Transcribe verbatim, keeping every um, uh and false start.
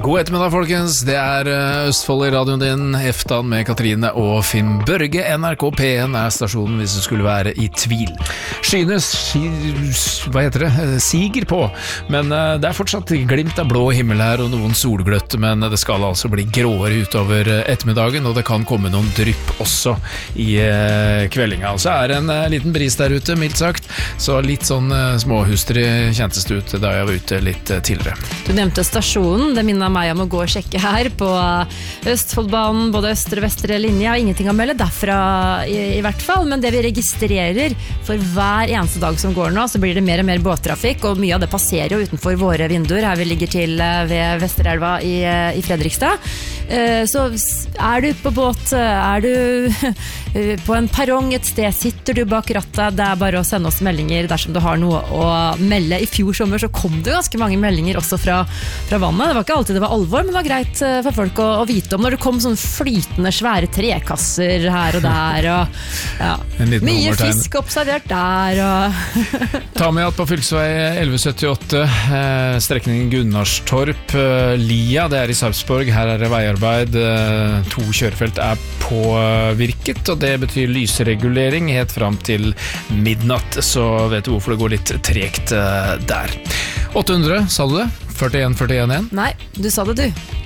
God ettermiddag, folkens. Det er Østfold i radioen din, Eftan med Katrine og Finn Børge. N R K P en er stasjonen hvis du skulle være i tvil. Skyene, hva heter det, siger på, men det er fortsatt glimt av blå himmel her og noen solgløtt, men det skal altså bli gråere utover ettermiddagen, og det kan komme noen drypp også i kveldinga. Og så er det en liten bris der ute, mildt sagt, så litt sånn småhustrig kjentes det ut da jeg var ute litt tidligere. Du nevnte stasjonen, det minner meg om å gå og sjekke her på Østfoldbanen, både østre og vestre linje. Jeg har ingenting å melde derfra i, i hvert fall, men det vi registrerer for hver eneste dag som går nå, så blir det mer og mer båttrafikk, og mye av det passerer jo utenfor våre vinduer, her vi ligger til ved Vesterelva i, i Fredrikstad. Så er du på båt, er du på en perrong et sted, sitter du bak rattet, det er bare å sende oss meldinger dersom du har noe å melde. I fjor sommer så kom det ganske mange meldinger også fra, fra vannet. Det var ikke alltid det var alvor, men det var greit for folk å, å vite om når det kom sånne flytende svære trekasser her og der, og ja, mye fisk observert der. Og Ta med at på fylkesvei elleve syttiåtte, eh, strekningen Gunnarstorp, eh, Lia, det er i Sarpsborg, her er det veiarbeid, eh, to kjørefelt er påvirket, og det betyr lysregulering helt frem til midnatt, så vet du hvorfor det går litt tregt eh, der. åtte hundre, sa du det? førtien førtien én? Nei, du sa det du.